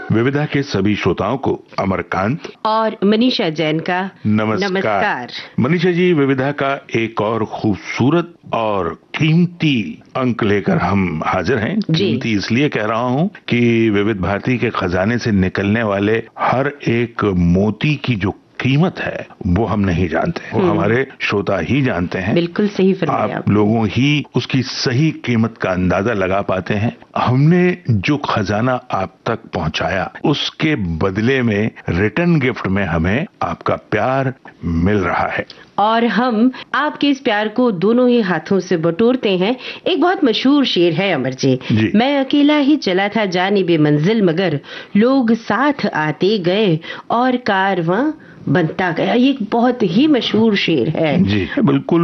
विविधा के सभी श्रोताओं को अमरकांत और मनीषा जैन का नमस्कार। मनीषा जी, विविधा का एक और खूबसूरत और कीमती अंक लेकर हम हाजिर हैं। कीमती इसलिए कह रहा हूं कि विविध भारती के खजाने से निकलने वाले हर एक मोती की जो कीमत है वो हम नहीं जानते, वो हमारे श्रोता ही जानते हैं। बिल्कुल सही फरमाया आप लोगों ही उसकी सही कीमत का अंदाजा लगा पाते हैं। हमने जो खजाना आप तक पहुंचाया उसके बदले में रिटर्न गिफ्ट में हमें आपका प्यार मिल रहा है और हम आपके इस प्यार को दोनों ही हाथों से बटोरते हैं। एक बहुत मशहूर शेर है अमर जी, मैं अकेला ही चला था जानिबे मंजिल मगर लोग साथ आते गए और कारवां बनता गया। ये एक बहुत ही मशहूर शेर है। जी बिल्कुल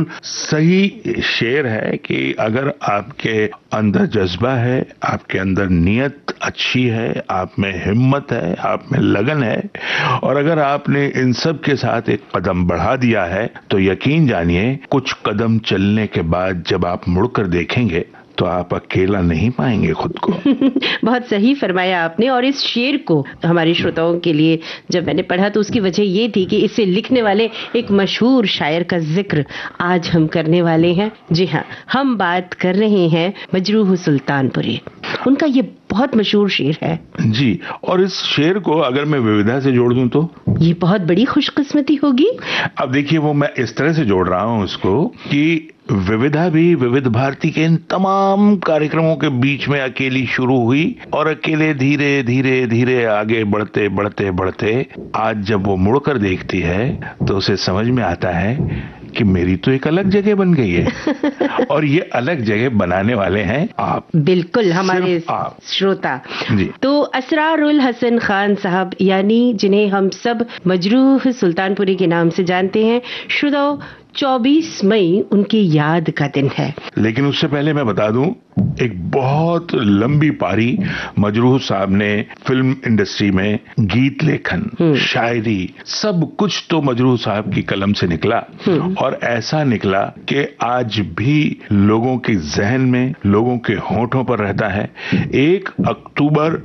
सही शेर है कि अगर आपके अंदर जज्बा है, आपके अंदर नियत अच्छी है, आप में हिम्मत है, आप में लगन है और अगर आपने इन सब के साथ एक कदम बढ़ा दिया है तो यकीन जानिए कुछ कदम चलने के बाद जब आप मुड़कर देखेंगे तो आप अकेला नहीं पाएंगे खुद को। बहुत सही फरमाया आपने। और इस शेर को हमारे श्रोताओं के लिए जब मैंने पढ़ा तो उसकी वजह ये थी कि इसे लिखने वाले एक मशहूर शायर का जिक्र आज हम करने वाले हैं। जी हाँ, हम बात कर रहे हैं मजरूह सुल्तानपुरी। उनका ये बहुत मशहूर शेर है जी। और इस शेर को अगर मैं विविधा से जोड़ दूं तो ये बहुत बड़ी खुशकिस्मती होगी। अब देखिए, वो मैं इस तरह से जोड़ रहा हूं इसको कि विविधा भी विविध भारती के इन तमाम कार्यक्रमों के बीच में अकेली शुरू हुई और अकेले धीरे धीरे धीरे आगे बढ़ते बढ़ते बढ़ते आज जब वो मुड़कर देखती है तो उसे समझ में आता है कि मेरी तो एक अलग जगह बन गई है और ये अलग जगह बनाने वाले हैं आप। बिल्कुल, हमारे श्रोता जी। तो असरारुल हसन खान साहब, यानी जिन्हें हम सब मजरूह सुल्तानपुरी के नाम से जानते हैं, श्रोताओं 24 मई उनकी याद का दिन है। लेकिन उससे पहले मैं बता दूं, एक बहुत लंबी पारी मजरूह साहब ने फिल्म इंडस्ट्री में गीत लेखन, शायरी, सब कुछ तो मजरूह साहब की कलम से निकला और ऐसा निकला कि आज भी लोगों के जहन में, लोगों के होठों पर रहता है। 1 अक्टूबर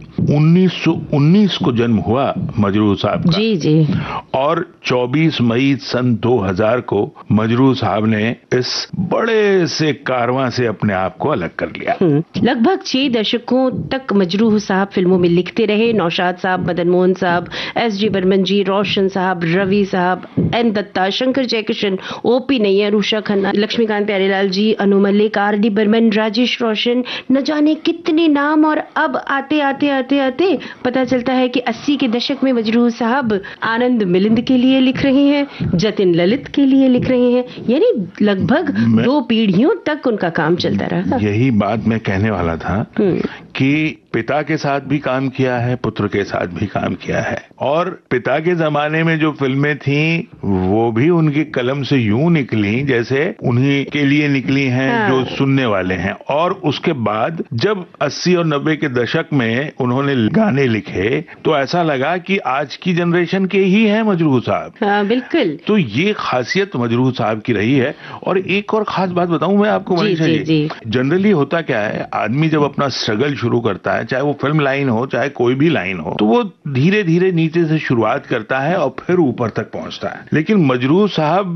1919 को जन्म हुआ मजरूह साहब का। जी जी। और 24 मई सन 2000 को मजरूह साहब ने इस बड़े से कारवां से अपने आप को अलग कर लिया। लगभग 6 दशकों तक मजरूह साहब फिल्मों में लिखते रहे। नौशाद साहब, मदन मोहन साहब, एस.डी. बर्मन जी, रोशन साहब, रवि साहब, एन दत्ता, शंकर जयकिशन, ओ.पी. नैयर, उषा खन्ना, लक्ष्मीकांत प्यारेलाल जी, अनु मलिक, आर.डी. बर्मन, राजेश रोशन, न जाने कितने नाम। और अब आते आते आते आते पता चलता है कि 80 के दशक में मजरूह साहब आनंद मिलिंद के लिए लिख रहे हैं, जतिन ललित के लिए लिख रहे हैं, यानी लगभग 2 पीढ़ियों तक उनका काम चलता रहा। यही बात मैं कहने वाला था कि पिता के साथ भी काम किया है, पुत्र के साथ भी काम किया है और पिता के जमाने में जो फिल्में थीं वो भी उनकी कलम से यूं निकली जैसे उन्हीं के लिए निकली हैं जो सुनने वाले हैं। और उसके बाद जब 80 और 90 के दशक में उन्होंने गाने लिखे तो ऐसा लगा कि आज की जनरेशन के ही हैं मजरूह साहब। बिल्कुल। तो ये खासियत मजरूह साहब की रही है। और एक और खास बात बताऊं मैं आपको मनीषा जी, जनरली होता क्या है, आदमी जब अपना स्ट्रगल शुरू करता है, चाहे वो फिल्म लाइन हो चाहे कोई भी लाइन हो, तो वो धीरे धीरे नीचे से शुरुआत करता है और फिर ऊपर तक पहुंचता है। लेकिन मजरूह साहब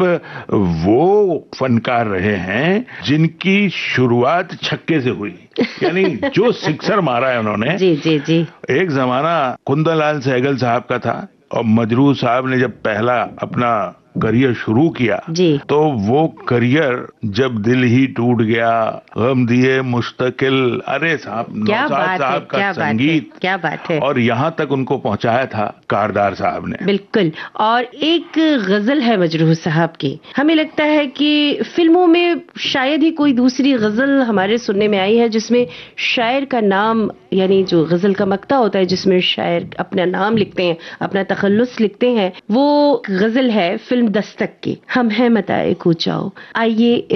वो फनकार रहे हैं जिनकी शुरुआत छक्के से हुई, यानी जो सिक्सर मारा है उन्होंने। जी जी जी। एक जमाना कुंदनलाल सहगल साहब का था और मजरूह साहब ने जब पहला अपना करियर शुरू किया तो वो करियर जब दिल ही टूट गया, गम दिए मुस्तकिल, अरे साहब, नौशाद साहब का संगीत, क्या बात है। और यहाँ तक उनको पहुंचाया था कारदार साहब ने। बिल्कुल। और एक गजल है मजरूह साहब की, हमें लगता है कि फिल्मों में शायद ही कोई दूसरी गजल हमारे सुनने में आई है जिसमें शायर का नाम, यानी जो गजल का मक्ता होता है जिसमें शायर अपना नाम लिखते हैं, अपना तखल्लुस लिखते हैं, वो गजल है फिल्म दस्तक की, हम हैं मताए कूचाओ। आइए